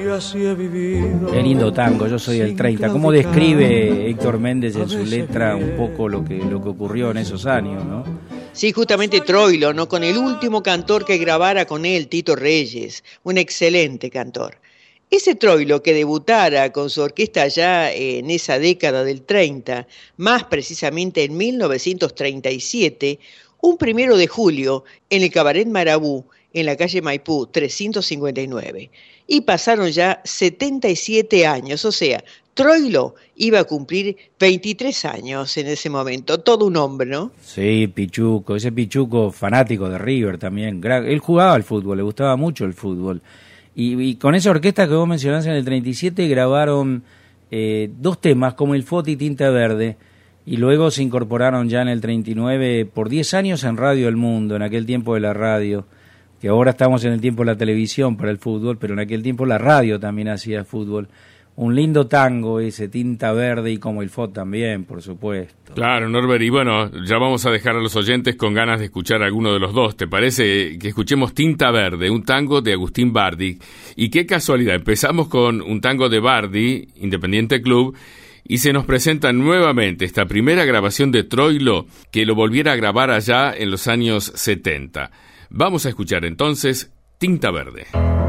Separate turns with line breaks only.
y así he vivido.
Qué lindo tango, Yo soy el 30. ¿Cómo describe Héctor Méndez en su letra un poco lo que ocurrió en esos años, no?
Sí, justamente Troilo, ¿no? Con el último cantor que grabara con él, Tito Reyes, un excelente cantor. Ese Troilo que debutara con su orquesta ya en esa década del 30, más precisamente en 1937, un 1 de julio, en el Cabaret Marabú, en la calle Maipú 359. Y pasaron ya 77 años, o sea, Troilo iba a cumplir 23 años en ese momento, todo un hombre, ¿no?
Sí, Pichuco, ese Pichuco fanático de River también. Él jugaba al fútbol, le gustaba mucho el fútbol. Y con esa orquesta que vos mencionás en el 37 grabaron 2 temas como El Foti y Tinta Verde, y luego se incorporaron ya en el 39 por 10 años en Radio El Mundo, en aquel tiempo de la radio, que ahora estamos en el tiempo de la televisión para el fútbol, pero en aquel tiempo la radio también hacía fútbol. Un lindo tango ese, Tinta Verde, y como el Fot también, por supuesto.
Claro, Norbert, y bueno, ya vamos a dejar a los oyentes con ganas de escuchar alguno de los dos. ¿Te parece que escuchemos Tinta Verde, un tango de Agustín Bardi? Y qué casualidad, empezamos con un tango de Bardi, Independiente Club, y se nos presenta nuevamente esta primera grabación de Troilo, que lo volviera a grabar allá en los años 70. Vamos a escuchar entonces Tinta Verde.